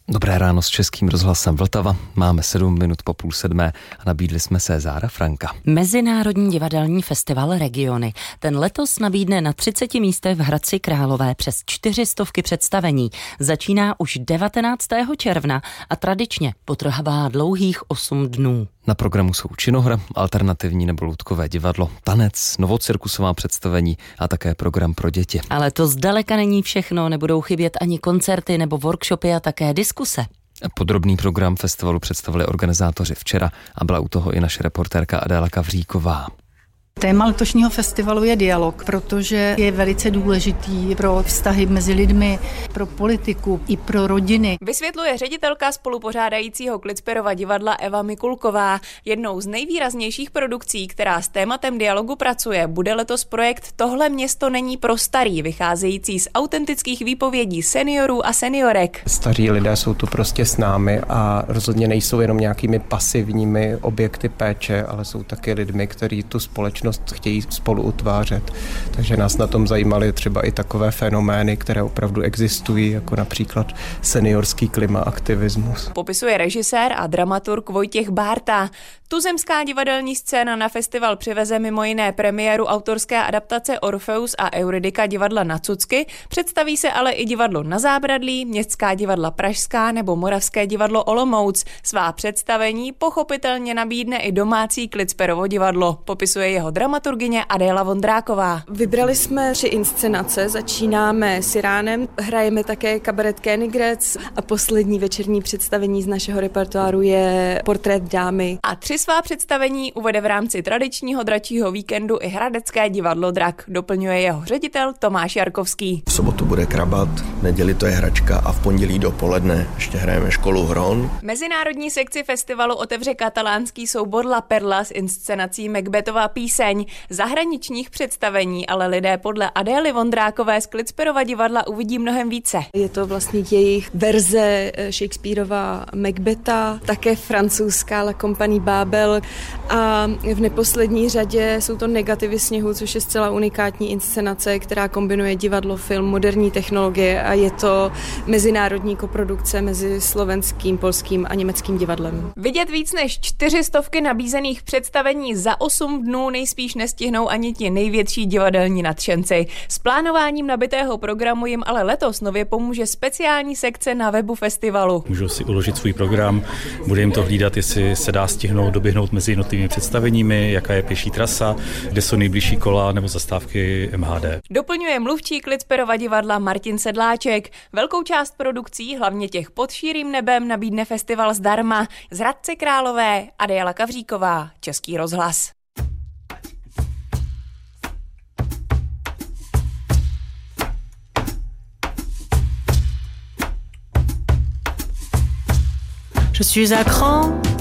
Dobré ráno s Českým rozhlasem Vltava. Máme 7 minut po 6:30 a nabídli jsme se Zára Franka. Mezinárodní divadelní festival Regiony. Ten letos nabídne na 30 místech v Hradci Králové přes 400 představení. Začíná už 19. června a tradičně potrvá dlouhých 8 dnů. Na programu jsou činohra, alternativní nebo loutkové divadlo, tanec, novocirkusová představení a také program pro děti. Ale to zdaleka není všechno, nebudou chybět ani koncerty nebo workshopy a také diskuse. Podrobný program festivalu představili organizátoři včera a byla u toho i naše reportérka Adéla Kavříková. Téma letošního festivalu je dialog, protože je velice důležitý pro vztahy mezi lidmi, pro politiku i pro rodiny. Vysvětluje ředitelka spolupořádajícího Klitsperova divadla Eva Mikulková. Jednou z nejvýraznějších produkcí, která s tématem dialogu pracuje, bude letos projekt Tohle město není pro starý, vycházející z autentických výpovědí seniorů a seniorek. Staří lidé jsou tu prostě s námi a rozhodně nejsou jenom nějakými pasivními objekty péče, ale jsou taky lidmi, kteří tu společnost chtějí spolu utvářet. Takže nás na tom zajímaly třeba i takové fenomény, které opravdu existují, jako například seniorský klimaaktivismus. Popisuje režisér a dramaturg Vojtěch Bárta. Tuzemská divadelní scéna na festival přiveze mimo jiné premiéru autorské adaptace Orfeus a Euridika divadla Na cucky, představí se ale i divadlo Na zábradlí, Městská divadla Pražská nebo Moravské divadlo Olomouc. Svá představení pochopitelně nabídne i domácí Klitsperovo divadlo, popisuje jeho dramaturgyně Adéla Vondráková. Vybrali jsme 3 inscenace, začínáme s Iránem, hrajeme také kabaret Königgrätz a poslední večerní představení z našeho repertoáru je Portrét dámy. A 3 svá představení uvede v rámci tradičního dračího víkendu i Hradecké divadlo Drak, doplňuje jeho ředitel Tomáš Jarkovský. V sobotu bude Krabat, v neděli to je Hračka a v pondělí dopoledne ještě hrajeme Školu Hron. Mezinárodní sekci festivalu otevře katalánský soubor La Perla s inscenací Macbethova píseň. Zahraničních představení ale lidé podle Adély Vondrákové z Klitsperova divadla uvidí mnohem více. Je to vlastně jejich verze Shakespearova Macbetha, také francouzská La Compagnie Babel a v neposlední řadě jsou to Negativy sněhu, což je zcela unikátní inscenace, která kombinuje divadlo, film, moderní technologie a je to mezinárodní koprodukce mezi slovenským, polským a německým divadlem. Vidět víc než 400 nabízených představení za 8 dnů nejspíš nestihnou ani ti největší divadelní nadšenci. S plánováním nabitého programu jim ale letos nově pomůže speciální sekce na webu festivalu. Můžou si uložit svůj program, bude jim to hlídat, jestli se dá stihnout doběhnout mezi jednotlivými představeními, jaká je pěší trasa, kde jsou nejbližší kola nebo zastávky MHD. Doplňuje mluvčí Klitsperova divadla Martin Sedláček. Velkou část produkcí, hlavně těch pod širým nebem, nabídne festival zdarma. Z Hradce Králové Adéla Kavříková, Český rozhlas. Je suis à cran